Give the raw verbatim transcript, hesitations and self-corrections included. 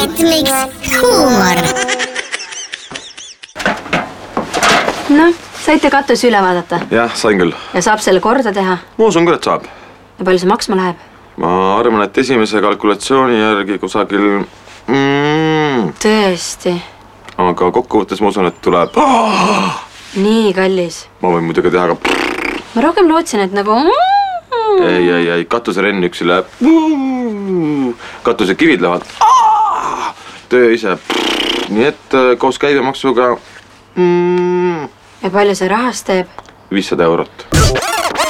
Netflix huumor. Noh, saite katuse üle vaadata? Jah, sain küll. Ja saab selle korda teha? Ma usun küll, et saab. Ja palju see maksma läheb? Ma arvan, et esimese kalkulatsiooni järgi kusagil... Mm, Tõesti. aga kokkuvõttes ma usun, et tuleb... Nii kallis. Ma võin muidugi teha ka... Ma rohkem lootsin, et nagu... Ei, ei, ei, katuse renn üksi läheb... Katuse kivid lähevad... Töö ise... Nii et koos käibemaksuga... Ja palju see rahast teeb? viissada eurot.